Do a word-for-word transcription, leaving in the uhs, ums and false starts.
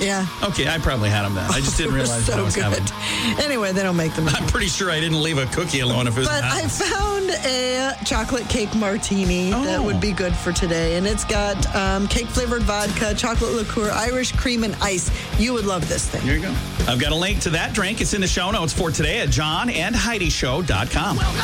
Yeah. Okay, I probably had them then. I just didn't They were realize so what I was good. having. Anyway, they don't make them anymore. I'm pretty sure I didn't leave a cookie alone if it was But not. I found a chocolate cake martini Oh. that would be good for today. And it's got um, cake-flavored vodka, chocolate liqueur, Irish cream, and ice. You would love this thing. Here you go. I've got a link to that drink. It's in the show notes for today at john and heidi show dot com.